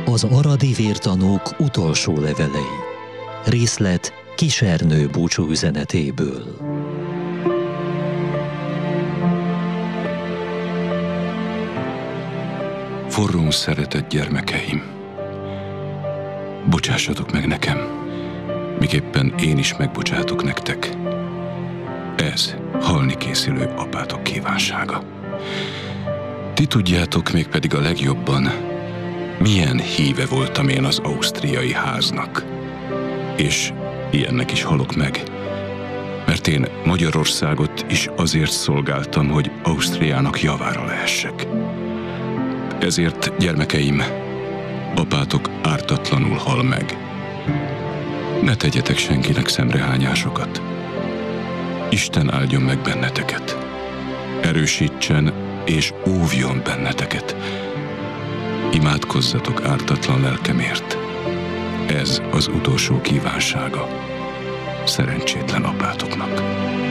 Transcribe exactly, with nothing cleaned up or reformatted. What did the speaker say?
Az aradi vértanúk utolsó levelei. Részlet Kis Ernő búcsúüzenetéből. Forrón szeretett gyermekeim, bocsássatok meg nekem, miképpen én is megbocsátok nektek. Ez halni készülő apátok kívánsága. Ti tudjátok mégpedig a legjobban, milyen híve voltam én az ausztriai háznak. És ilyennek is halok meg, mert én Magyarországot is azért szolgáltam, hogy Ausztriának javára lehessek. Ezért, gyermekeim, apátok ártatlanul hal meg. Ne tegyetek senkinek szemrehányásokat. Isten áldjon meg benneteket. Erősítsen és óvjon benneteket. Imádkozzatok ártatlan lelkemért. Ez az utolsó kívánsága szerencsétlen apátoknak.